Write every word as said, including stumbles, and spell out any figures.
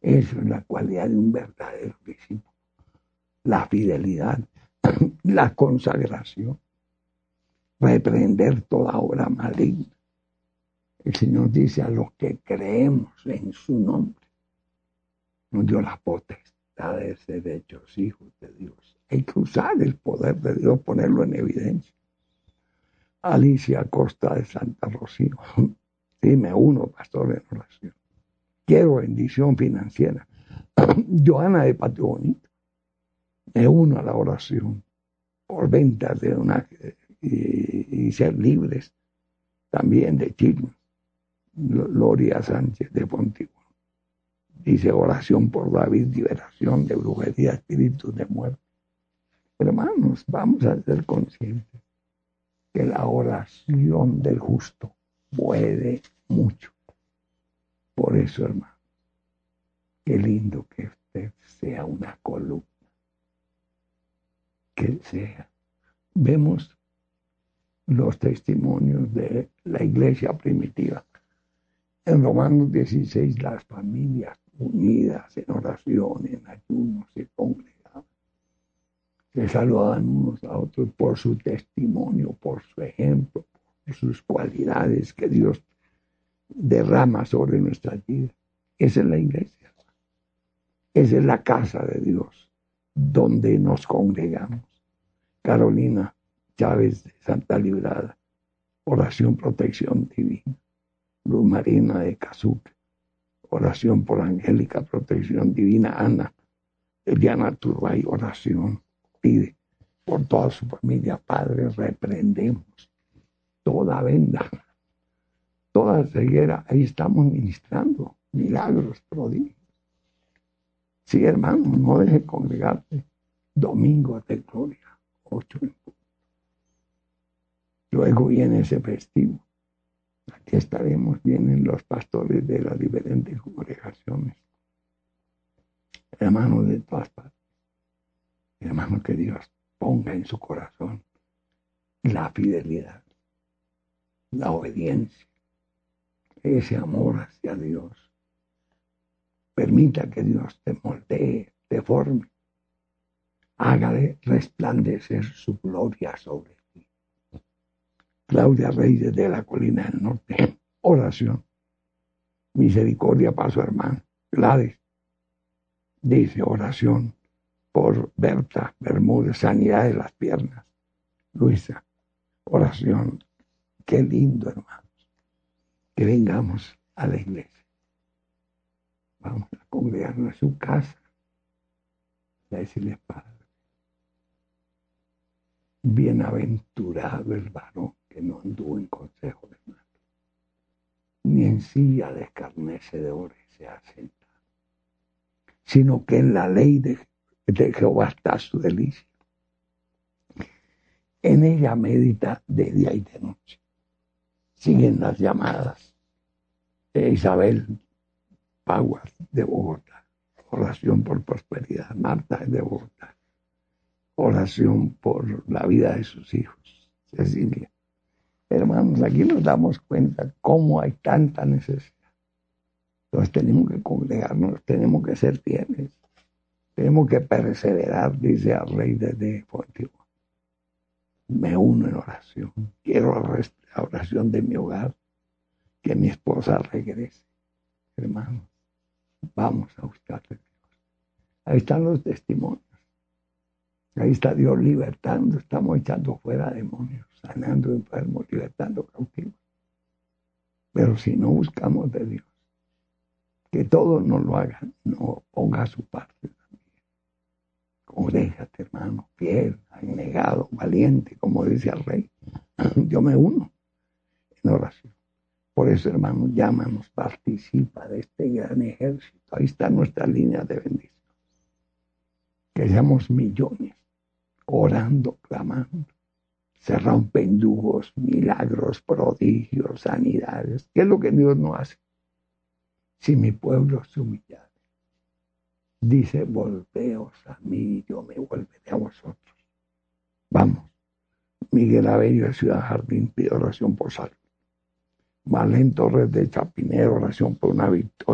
Eso es la cualidad de un verdadero discípulo. La fidelidad, la consagración, reprender toda obra maligna. El Señor dice: a los que creemos en su nombre, nos dio la potestad de ser hechos hijos de Dios. Hay que usar el poder de Dios, ponerlo en evidencia. Alicia Costa de Santa Rocío. Sí, me uno, pastor, en oración. Quiero bendición financiera. Joana de Patio Bonito. Me uno a la oración por ventas de una y, y ser libres también de chismes. Gloria Sánchez de Pontigo. Dice: oración por David, liberación de brujería, espíritus de muerte. Hermanos, vamos a ser conscientes que la oración del justo puede mucho. Por eso, hermano, qué lindo que usted sea una columna. Que sea. Vemos los testimonios de la iglesia primitiva. En Romanos dieciséis, las familias unidas en oración, en ayuno, se congregaban. Se saludaban unos a otros por su testimonio, por su ejemplo, por sus cualidades que Dios derrama sobre nuestra vida. Esa es la iglesia. Esa es la casa de Dios, donde nos congregamos. Carolina Chávez de Santa Librada, oración, protección divina. Luz Marina de Cazuque, oración por Angélica, protección divina. Ana Eliana Turbay, oración, pide por toda su familia. Padre, reprendemos toda venda, toda ceguera. Ahí estamos ministrando milagros, prodigios. Sí, hermano, no deje de congregarte. Domingo de gloria, ocho en punto. Luego viene ese festivo. Aquí estaremos, vienen los pastores de las diferentes congregaciones. Hermanos de todas partes. Hermanos, que Dios ponga en su corazón la fidelidad, la obediencia, ese amor hacia Dios. Permita que Dios te moldee, te forme. Hágale resplandecer su gloria sobre ti. Claudia Reyes de la Colina del Norte, oración, misericordia para su hermano. Gladys dice: oración por Berta Bermúdez, sanidad de las piernas. Luisa, oración. Qué lindo, hermanos, que vengamos a la iglesia. Vamos a congregarnos en su casa, a decirle: Padre, bienaventurado el varón que no anduvo en consejo de mal, ni en silla de escarnecedores se ha sentado, sino que en la ley de, de Jehová está su delicia. En ella medita de día y de noche. Siguen las llamadas de Isabel Paguas de Bogotá, oración por prosperidad. Marta de Bogotá, oración por la vida de sus hijos. Cecilia. Hermanos, aquí nos damos cuenta cómo hay tanta necesidad. Entonces tenemos que congregarnos, tenemos que ser fieles, tenemos que perseverar, dice el rey de Pontigo. Me uno en oración. Quiero la restauración de mi hogar, que mi esposa regrese. Hermanos, vamos a buscar a Dios. Ahí están los testimonios. Ahí está Dios libertando. Estamos echando fuera demonios, sanando enfermos, libertando cautivos. Pero si no buscamos de Dios, que todos nos lo hagan, no ponga su parte también. Congrégate, hermano, fiel, abnegado, valiente, como dice el rey. Yo me uno en oración. Por eso, hermano, llámanos, participa de este gran ejército. Ahí está nuestra línea de bendición. Que seamos millones, orando, clamando. Se rompen yugos, milagros, prodigios, sanidades. ¿Qué es lo que Dios no hace? Si mi pueblo se humilla, dice: volveos a mí y yo me volveré a vosotros. Vamos. Miguel Abello de Ciudad Jardín pide oración por salud. Marlene Torres de Chapinero, oración por una victoria.